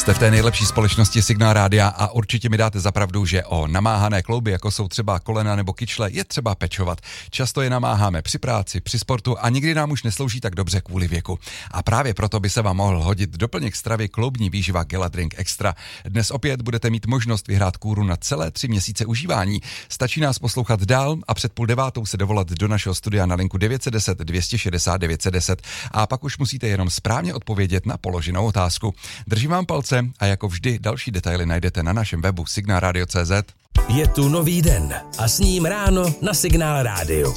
Jste v té nejlepší společnosti Signál Rádia a určitě mi dáte za pravdu, že o namáhané klouby, jako jsou třeba kolena nebo kyčle, je třeba pečovat. Často je namáháme při práci, při sportu a nikdy nám už neslouží tak dobře kvůli věku. A právě proto by se vám mohl hodit doplněk stravy kloubní výživa Geladrink Extra. Dnes opět budete mít možnost vyhrát kůru na celé 3 měsíce užívání. Stačí nás poslouchat dál a před 8:30 se dovolat do našeho studia na linku 910 260 910 a pak už musíte jenom správně odpovědět na položenou otázku. Držím vám palce a jako vždy další detaily najdete na našem webu signalradio.cz. Je tu nový den a s ním ráno na Signál Rádiu.